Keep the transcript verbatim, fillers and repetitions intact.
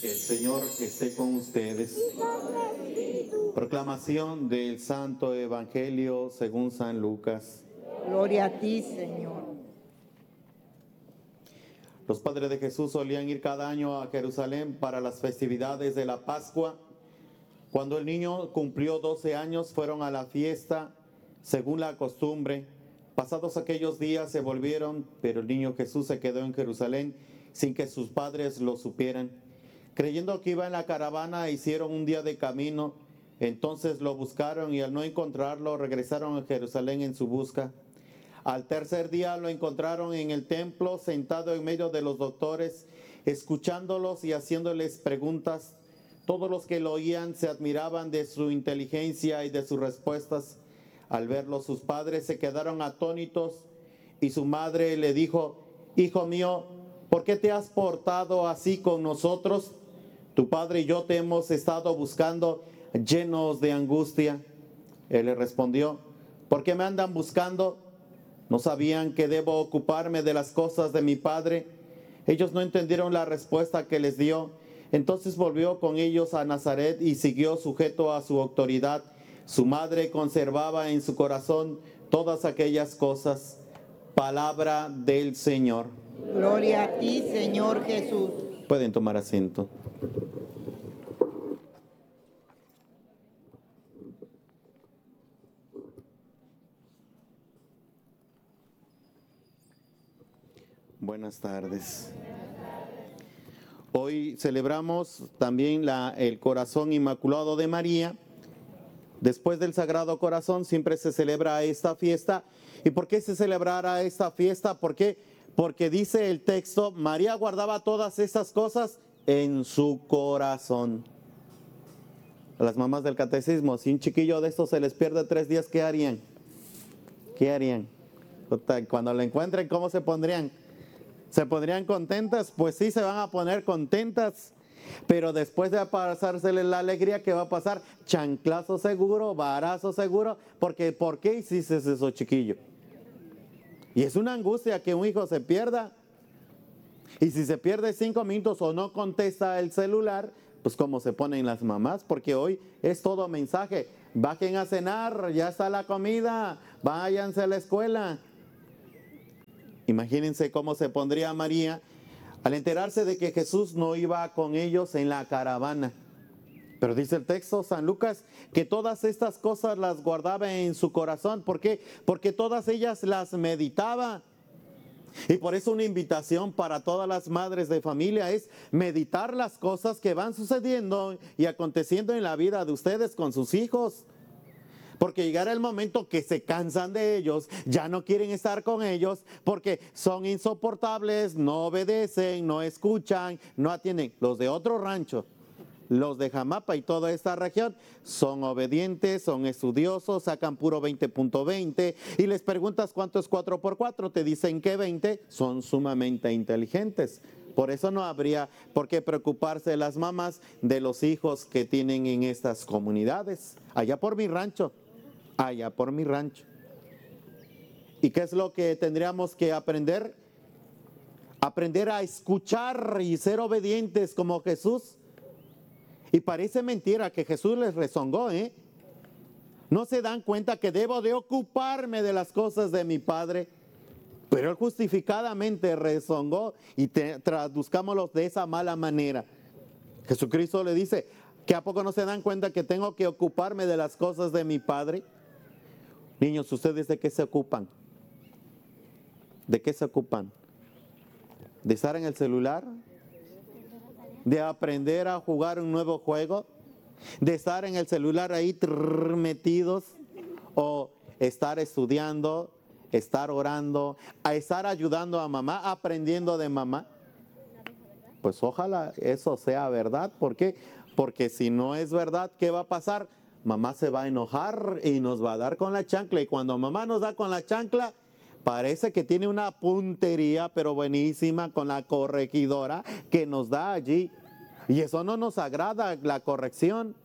El Señor esté con ustedes. Proclamación del Santo Evangelio según San Lucas. Gloria a ti, Señor. Los padres de Jesús solían ir cada año a Jerusalén para las festividades de la Pascua. Cuando el niño cumplió doce años, fueron a la fiesta según la costumbre. Pasados aquellos días se volvieron, pero el niño Jesús se quedó en Jerusalén sin que sus padres lo supieran. Creyendo que iba en la caravana, hicieron un día de camino. Entonces lo buscaron y al no encontrarlo, regresaron a Jerusalén en su busca. Al tercer día lo encontraron en el templo, sentado en medio de los doctores, escuchándolos y haciéndoles preguntas. Todos los que lo oían se admiraban de su inteligencia y de sus respuestas. Al verlo, sus padres se quedaron atónitos y su madre le dijo: Hijo mío, ¿por qué te has portado así con nosotros? Tu padre y yo te hemos estado buscando llenos de angustia. Él le respondió: ¿por qué me andan buscando? ¿No sabían que debo ocuparme de las cosas de mi padre? Ellos no entendieron la respuesta que les dio. Entonces volvió con ellos a Nazaret y siguió sujeto a su autoridad. Su madre conservaba en su corazón todas aquellas cosas. Palabra del Señor. Gloria a ti, Señor Jesús. Pueden tomar asiento. Buenas tardes. Hoy celebramos también la, el Corazón Inmaculado de María. Después del Sagrado Corazón siempre se celebra esta fiesta. ¿Y por qué se celebrará esta fiesta? ¿Por qué? Porque dice el texto, María guardaba todas estas cosas en su corazón. A las mamás del catecismo, si un chiquillo de estos se les pierde tres días, ¿qué harían? ¿Qué harían? Cuando lo encuentren, ¿cómo se pondrían? ¿Se pondrían contentas? Pues sí, se van a poner contentas. Pero después de pasársele la alegría, ¿qué va a pasar? Chanclazo seguro, varazo seguro. Porque, ¿por qué hiciste eso, chiquillo? Y es una angustia que un hijo se pierda. Y si se pierde cinco minutos o no contesta el celular, pues como se ponen las mamás, porque hoy es todo mensaje. Bajen a cenar, ya está la comida, váyanse a la escuela. Imagínense cómo se pondría María al enterarse de que Jesús no iba con ellos en la caravana. Pero dice el texto, San Lucas, que todas estas cosas las guardaba en su corazón. ¿Por qué? Porque todas ellas las meditaba. Y por eso una invitación para todas las madres de familia es meditar las cosas que van sucediendo y aconteciendo en la vida de ustedes con sus hijos. Porque llegará el momento que se cansan de ellos, ya no quieren estar con ellos, porque son insoportables, no obedecen, no escuchan, no atienden. Los de otro rancho, los de Jamapa y toda esta región, son obedientes, son estudiosos, sacan puro veinte punto veinte y les preguntas cuánto es cuatro por cuatro, te dicen que veinte, son sumamente inteligentes. Por eso no habría por qué preocuparse las mamás de los hijos que tienen en estas comunidades. Allá por mi rancho, allá por mi rancho. ¿Y qué es lo que tendríamos que aprender? Aprender a escuchar y ser obedientes como Jesús. Y parece mentira que Jesús les rezongó, ¿eh? No se dan cuenta que debo de ocuparme de las cosas de mi Padre. Pero él justificadamente rezongó y te, traduzcámoslo de esa mala manera. Jesucristo le dice, ¿que a poco no se dan cuenta que tengo que ocuparme de las cosas de mi Padre? Niños, ¿ustedes de qué se ocupan? ¿De qué se ocupan? ¿De estar en el celular? ¿De aprender a jugar un nuevo juego? ¿De estar en el celular ahí trrr, metidos? ¿O estar estudiando, estar orando, a estar ayudando a mamá, aprendiendo de mamá? Pues ojalá eso sea verdad. ¿Por qué? Porque si no es verdad, ¿qué va a pasar? Mamá se va a enojar y nos va a dar con la chancla. Y cuando mamá nos da con la chancla, parece que tiene una puntería, pero buenísima, con la corregidora que nos da allí. Y eso no nos agrada, la corrección.